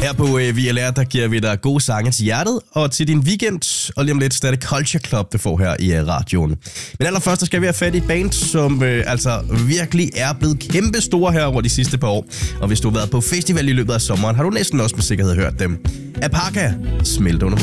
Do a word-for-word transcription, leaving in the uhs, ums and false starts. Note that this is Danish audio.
Her på øh, V L R, der giver vi dig gode sange til hjertet og til din weekend. Og lige om lidt, så er det Culture Club, du får her i uh, radioen. Men allerførst, så skal vi have fat i et band, som øh, altså virkelig er blevet kæmpe store her over de sidste par år. Og hvis du har været på festival i løbet af sommeren, har du næsten også med sikkerhed hørt dem. Apaka, smelt under